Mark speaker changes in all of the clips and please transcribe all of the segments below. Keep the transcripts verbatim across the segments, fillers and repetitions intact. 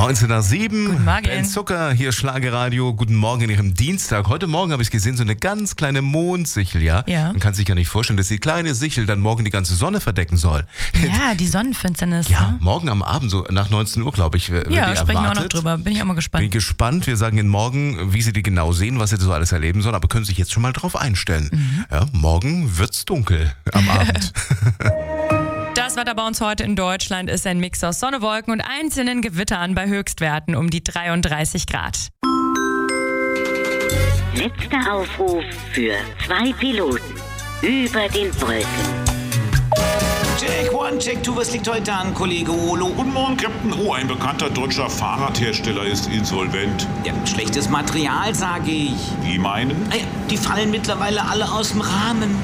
Speaker 1: neunzehn nach sieben.
Speaker 2: Guten Morgen.
Speaker 1: Ben Zucker, hier Schlagerradio. Guten Morgen in Ihrem Dienstag. Heute Morgen habe ich gesehen, so eine ganz kleine Mondsichel, ja?
Speaker 2: Ja.
Speaker 1: Man kann sich ja nicht vorstellen, dass die kleine Sichel dann morgen die ganze Sonne verdecken soll.
Speaker 2: Ja, die Sonnenfinsternis.
Speaker 1: Ja,
Speaker 2: ne?
Speaker 1: morgen am Abend, so nach neunzehn Uhr, glaube ich, wird
Speaker 2: Ja,
Speaker 1: die
Speaker 2: sprechen wir auch
Speaker 1: erwartet.
Speaker 2: noch drüber. Bin ich auch mal
Speaker 1: Bin
Speaker 2: gespannt.
Speaker 1: gespannt. Wir sagen Ihnen morgen, wie Sie die genau sehen, was Sie so alles erleben sollen, aber können sich jetzt schon mal drauf einstellen.
Speaker 2: Mhm.
Speaker 1: Ja, morgen wird's dunkel am Abend.
Speaker 2: Das Wetter bei uns heute in Deutschland ist ein Mix aus Sonne, Wolken und einzelnen Gewittern bei Höchstwerten um die dreiunddreißig Grad.
Speaker 3: Letzter Aufruf für zwei Piloten über den Wolken.
Speaker 4: Check one, check two, was liegt heute an, Kollege Olo?
Speaker 5: Guten Morgen, Captain. Oh, ein bekannter deutscher Fahrradhersteller ist insolvent.
Speaker 4: Ja, schlechtes Material, sage ich.
Speaker 5: Die meinen?
Speaker 4: Ah ja, die fallen mittlerweile alle aus dem Rahmen.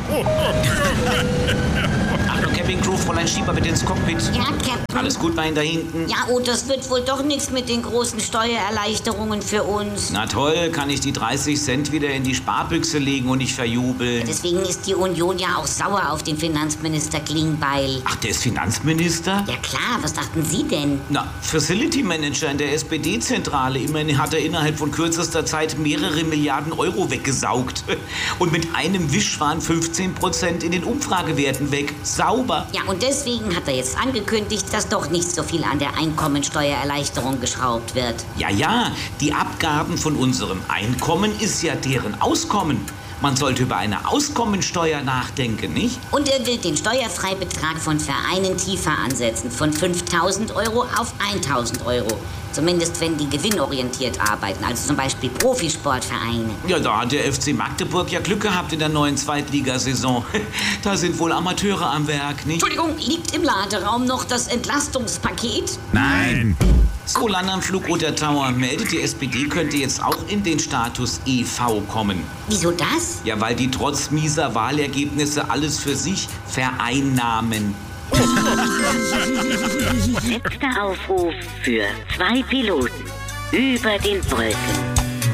Speaker 4: Achtung, Camping-Crew, Fräulein Schieber bitte ins Cockpit.
Speaker 6: Ja, Captain.
Speaker 4: Alles gut bei Ihnen da hinten?
Speaker 6: Ja, oh, das wird wohl doch nichts mit den großen Steuererleichterungen für uns.
Speaker 4: Na toll, kann ich die dreißig Cent wieder in die Sparbüchse legen und nicht verjubeln.
Speaker 6: Deswegen ist die Union ja auch sauer auf den Finanzminister Klingbeil.
Speaker 4: Ach, der ist Finanzminister?
Speaker 6: Ja klar, was dachten Sie denn?
Speaker 4: Na, Facility Manager in der S P D-Zentrale. Immerhin hat er innerhalb von kürzester Zeit mehrere Milliarden Euro weggesaugt. Und mit einem Wisch waren fünfzehn Prozent in den Umfragewerten weg. Sauber.
Speaker 6: Ja, und deswegen hat er jetzt angekündigt, dass doch nicht so viel an der Einkommensteuererleichterung geschraubt wird.
Speaker 4: Ja, ja, die Abgaben von unserem Einkommen ist ja deren Auskommen. Man sollte über eine Auskommensteuer nachdenken, nicht?
Speaker 6: Und er will den Steuerfreibetrag von Vereinen tiefer ansetzen, von fünftausend Euro auf tausend Euro. Zumindest wenn die gewinnorientiert arbeiten, also zum Beispiel Profisportvereine.
Speaker 4: Ja, da hat der F C Magdeburg ja Glück gehabt in der neuen Zweitligasaison. Da sind wohl Amateure am Werk, nicht?
Speaker 6: Entschuldigung, liegt im Laderaum noch das Entlastungspaket?
Speaker 5: Nein.
Speaker 4: So, Land am Flug Roter Tower meldet, die S P D könnte jetzt auch in den Status E V kommen.
Speaker 6: Wieso das?
Speaker 4: Ja, weil die trotz mieser Wahlergebnisse alles für sich vereinnahmen.
Speaker 3: Letzter Aufruf für zwei Piloten über den Wolken.